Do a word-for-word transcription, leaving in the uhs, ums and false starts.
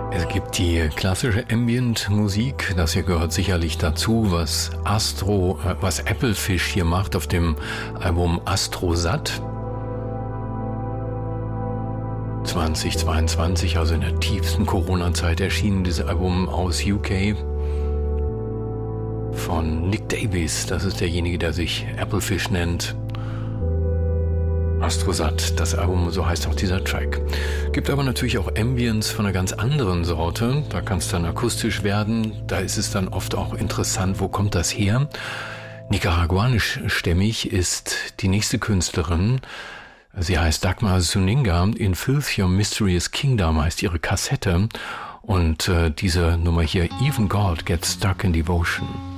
Es gibt die klassische Ambient-Musik, das hier gehört sicherlich dazu, was Astro, äh, was Applefish hier macht auf dem Album Astrosat. zweitausendzweiundzwanzig, also in der tiefsten Corona-Zeit, erschienen dieses Album aus U K von Nick Davies. Das ist derjenige, der sich Applefish nennt. Astrosat, das Album, so heißt auch dieser Track. Gibt aber natürlich auch Ambience von einer ganz anderen Sorte. Da kann es dann akustisch werden. Da ist es dann oft auch interessant, wo kommt das her? Nicaraguanisch-stämmig ist die nächste Künstlerin. Sie heißt Dagmar Zuniga. In Filth Your Mysterious Kingdom heißt ihre Kassette. Und äh, diese Nummer hier, Even God Gets Stuck in Devotion.